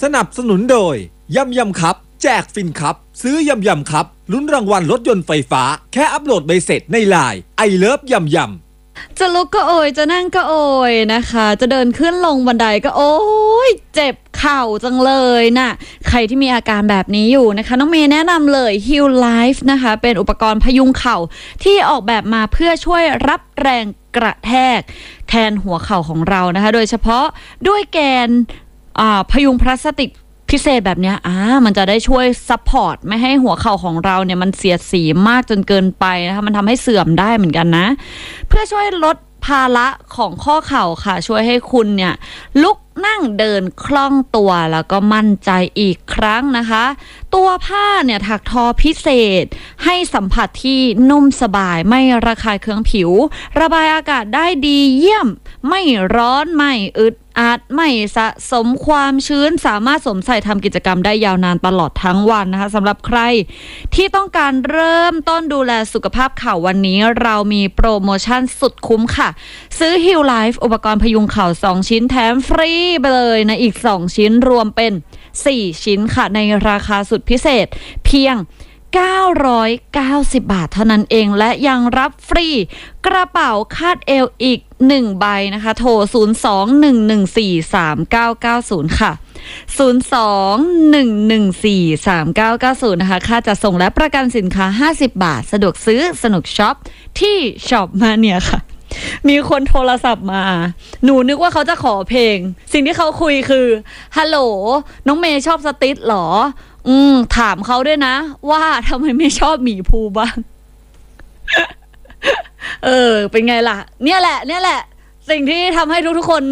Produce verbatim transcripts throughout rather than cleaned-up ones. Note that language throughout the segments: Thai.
สนับสนุนโดยยำยำครับแจกฟินครับซื้อยำยำครับลุ้นรางวัลรถยนต์ไฟฟ้าแค่อัปโหลดใบเสร็จในไลน์ไอเลิฟยำยำจะลุกก็โอยจะนั่งก็โอยนะคะจะเดินขึ้นลงบันไดก็โอ้ยเจ็บเข่าจังเลยนะใครที่มีอาการแบบนี้อยู่นะคะน้องเมย์แนะนำเลย Heal Life นะคะเป็นอุปกรณ์พยุงเข่าที่ออกแบบมาเพื่อช่วยรับแรงกระแทกแทนหัวเข่าของเรานะคะโดยเฉพาะด้วยแกนพยุงพลาสติกพิเศษแบบนี้อ่ามันจะได้ช่วยซัพพอร์ตไม่ให้หัวเข่าของเราเนี่ยมันเสียดสีมากจนเกินไปนะคะมันทำให้เสื่อมได้เหมือนกันนะเพื่อช่วยลดภาระของข้อเข่าค่ะช่วยให้คุณเนี่ยลุกนั่งเดินคล่องตัวแล้วก็มั่นใจอีกครั้งนะคะตัวผ้าเนี่ยถักทอพิเศษให้สัมผัสที่นุ่มสบายไม่ระคายเคืองผิวระบายอากาศได้ดีเยี่ยมไม่ร้อนไม่อึดอัดไม่สะสมความชื้นสามารถสวมใส่ทำกิจกรรมได้ยาวนานตลอดทั้งวันนะคะสำหรับใครที่ต้องการเริ่มต้นดูแลสุขภาพเข่าวันนี้เรามีโปรโมชั่นสุดคุ้มค่ะซื้อ Heal Life อุปกรณ์พยุงเข่าสองชิ้นแถมฟรีไปเลยนะอีกสองชิ้นรวมเป็นสี่ชิ้นค่ะในราคาสุดพิเศษเพียงเก้าร้อยเก้าสิบบาทเท่านั้นเองและยังรับฟรีกระเป๋าคาดเอวอีกหนึ่งใบนะคะโทรศูนย์ สอง หนึ่ง หนึ่ง สี่ สาม เก้า เก้า ศูนย์ค่ะศูนย์ สอง หนึ่ง หนึ่ง สี่ สาม เก้า เก้า ศูนย์นะคะค่าจัดส่งและประกันสินค้าห้าสิบบาทสะดวกซื้อสนุกช็อปที่ช็อปมาเนี่ยค่ะมีคนโทรศัพท์มาหนูนึกว่าเขาจะขอเพลงสิ่งที่เขาคุยคือฮัลโหลน้องเมย์ชอบสติ๊ดหรออืมถามเขาด้วยนะว่าทำไมไม่ชอบหมีภูบ้าง เออเป็นไงล่ะเนี่ยแหละเนี่ยแหละสิ่งที่ทำให้ทุกๆคน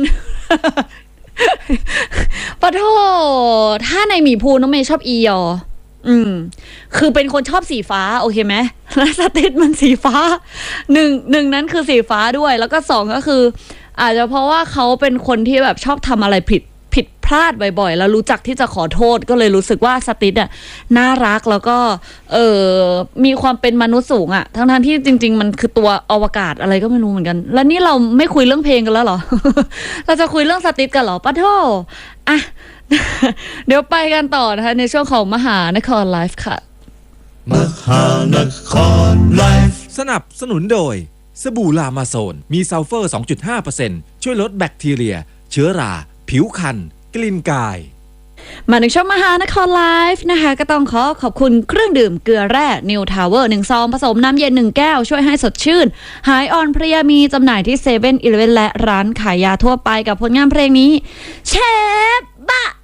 ปะโถถ้าในหมีภูน้องเมย์ชอบอียออืมคือเป็นคนชอบสีฟ้าโอเคไหมแล้วสติ๊ดมันสีฟ้าหนึ่งหนึ่งนั้นคือสีฟ้าด้วยแล้วก็สองก็คืออาจจะเพราะว่าเขาเป็นคนที่แบบชอบทำอะไรผิดผิดพลาดบ่อยๆแล้วรู้จักที่จะขอโทษก็เลยรู้สึกว่าสติ๊ดอ่ะน่ารักแล้วก็เออมีความเป็นมนุษย์สูงอ่ะทั้งๆที่จริงๆมันคือตัวอวกาศอะไรก็ไม่รู้เหมือนกันแล้วนี่เราไม่คุยเรื่องเพลงกันแล้วเหรอ เราจะคุยเรื่องสติ๊ดกันเหรอปะโถอ่ะ เดี๋ยวไปกันต่อนะคะในช่วงของมหานครไลฟ์ค่ะมหานครไลฟ์สนับสนุนโดยสบู่ลามาโซนมีซัลเฟอร์ สองจุดห้าเปอร์เซ็นต์ ช่วยลดแบคทีเรียเชื้อราผิวคันกลิ่นกายมาในช่วงมหานครไลฟ์นะคะก็ต้องขอขอบคุณเครื่องดื่มเกลือแร่นิวทาวเวอร์หนึ่งซองผสมน้ำเย็นหนึ่งแก้วช่วยให้สดชื่นหายอ่อนเพลียมีจำหน่ายที่เซเว่นอีเลฟเว่นและร้านขายยาทั่วไปกับผลงานเพลงนี้เชฟบะ